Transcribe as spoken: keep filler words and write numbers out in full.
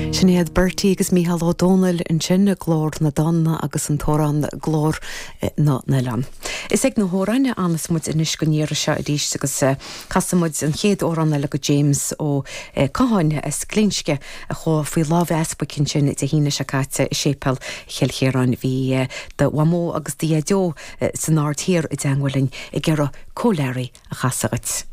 Sinead Bertie agus Micheál O'Donnell in sinne glór na donna agus an tóran glór na nalan. Is ag na hóraine anas muid inis go níra se a dís agus casamid an chéad óranna le go James ó cáhaine is glínske a cho fui láh espa cin sin de híine se caite sépel chéilchéran hí de wamó agus diadó san áirtír i d-angwalin i gera cóléirí a chasagat.